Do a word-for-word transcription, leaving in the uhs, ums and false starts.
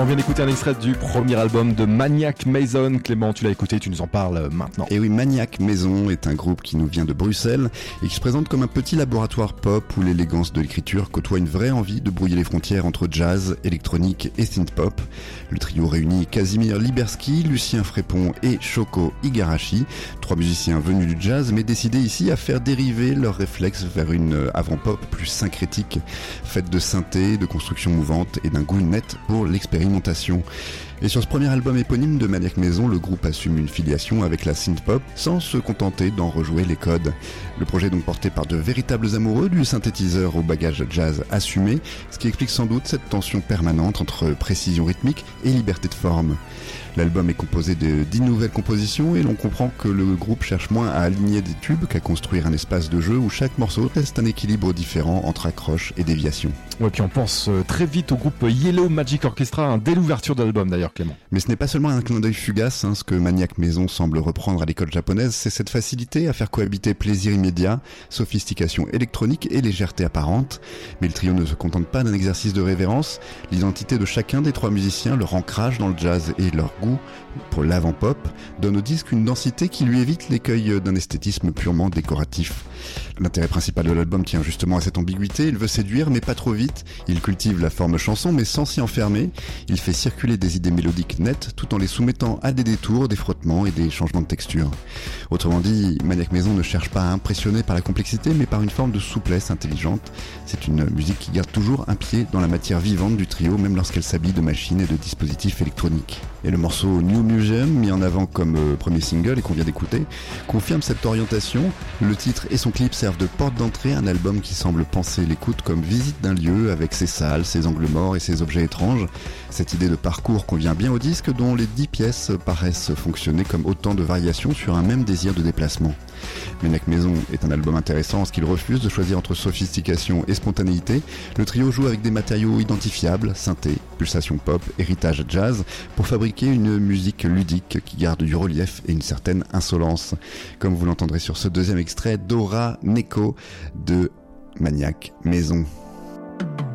On vient d'écouter un extrait du premier album de Maniac Maison. Clément, tu l'as écouté, tu nous en parles maintenant. Et oui, Maniac Maison est un groupe qui nous vient de Bruxelles et qui se présente comme un petit laboratoire pop où l'élégance de l'écriture côtoie une vraie envie de brouiller les frontières entre jazz, électronique et synth-pop. Le trio réunit Casimir Liberski, Lucien Frépon et Shoko Igarashi, trois musiciens venus du jazz mais décidés ici à faire dériver leurs réflexes vers une avant-pop plus syncrétique, faite de synthé, de construction mouvante et d'un goût net pour l'expérimentation. Et sur ce premier album éponyme de Maniac Maison, le groupe assume une filiation avec la synth-pop sans se contenter d'en rejouer les codes. Le projet est donc porté par de véritables amoureux du synthétiseur au bagage jazz assumé, ce qui explique sans doute cette tension permanente entre précision rythmique et liberté de forme. L'album est composé de dix nouvelles compositions et l'on comprend que le groupe cherche moins à aligner des tubes qu'à construire un espace de jeu où chaque morceau teste un équilibre différent entre accroche et déviation. Ouais, puis on pense très vite au groupe Yellow Magic Orchestra, hein, dès l'ouverture de l'album d'ailleurs, Clément. Mais ce n'est pas seulement un clin d'œil fugace, hein, ce que Maniac Maison semble reprendre à l'école japonaise, c'est cette facilité à faire cohabiter plaisir immédiat, sophistication électronique et légèreté apparente. Mais le trio ne se contente pas d'un exercice de révérence, l'identité de chacun des trois musiciens, leur ancrage dans le jazz et leur goût pour l'avant-pop donne au disque une densité qui lui évite l'écueil d'un esthétisme purement décoratif. L'intérêt principal de l'album tient justement à cette ambiguïté, il veut séduire mais pas trop vite, il cultive la forme chanson mais sans s'y enfermer, il fait circuler des idées mélodiques nettes tout en les soumettant à des détours, des frottements et des changements de texture. Autrement dit, Maniac Maison ne cherche pas à impressionner par la complexité mais par une forme de souplesse intelligente. C'est une musique qui garde toujours un pied dans la matière vivante du trio même lorsqu'elle s'habille de machines et de dispositifs électroniques. Et le morceau New Museum, mis en avant comme euh, premier single et qu'on vient d'écouter, confirme cette orientation. Le titre et son clip servent de porte d'entrée à un album qui semble penser l'écoute comme visite d'un lieu avec ses salles, ses angles morts et ses objets étranges. Cette idée de parcours convient bien au disque dont les dix pièces paraissent fonctionner comme autant de variations sur un même désir de déplacement. Maniac Maison est un album intéressant en ce qu'il refuse de choisir entre sophistication et spontanéité. Le trio joue avec des matériaux identifiables, synthé, pulsation pop, héritage jazz, pour fabriquer une musique ludique qui garde du relief et une certaine insolence. Comme vous l'entendrez sur ce deuxième extrait, Dora Neko de Maniac Maison.